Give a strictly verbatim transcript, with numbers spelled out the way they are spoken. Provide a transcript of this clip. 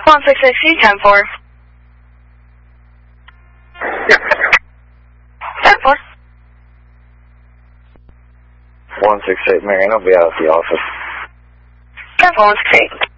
one six six C, ten four. ten four. one six eight, Marion, I'll be out at the office. ten four, one six eight.